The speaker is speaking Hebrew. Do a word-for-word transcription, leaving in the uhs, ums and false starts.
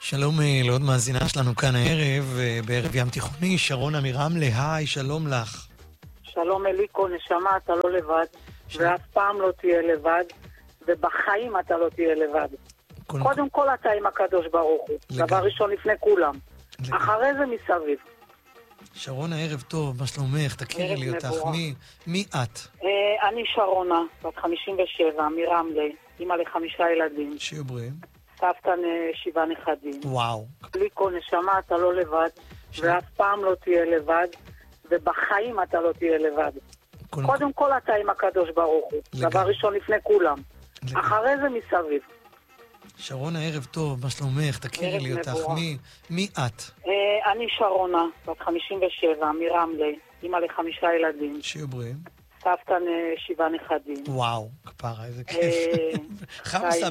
שלום אה, לעוד מאזינה שלנו כאן הערב, אה, בערב ים תיכוני, שרון מרמלה, היי, שלום לך. שלום אליקו, נשמה, אתה לא לבד, שלום. ואף פעם לא תהיה לבד, ובחיים אתה לא תהיה לבד. קודם קודם כל אתה עם הקדוש ברוך הוא, לגמרי. דבר ראשון לפני כולם. לגמרי. אחרי זה מסביב. שרון, הערב טוב, מה שלומך? תכירי ערב לי אותך. מבורך. מי, מי את? אה, אני שרונה, בת חמישים ושבע, מרמלה, אמא לחמישה ילדים, שיהיו בריאים. סבתא שבעה נכדים. וואו. אליקו, נשמה, אתה לא לבד, שלום. ואף פעם לא תהיה לבד, ובחיים אתה לא תהיה לבד. קודם קודם כל אתה עם הקדוש ברוך הוא, לגמרי. דבר ראשון לפני כולם. לגמרי. אחרי זה מסביב. שרון, הערב טוב, מה שלומך? תכירי ערב לי אותך. מבורך. מי, מי את? אה, אני שרונה, בת חמישים ושבע, מרמלה, אמא לחמישה ילדים, שיהיו בריאים. סבתא שבעה נכדים. וואו, כפרה, איזה אה, כיף. חמסה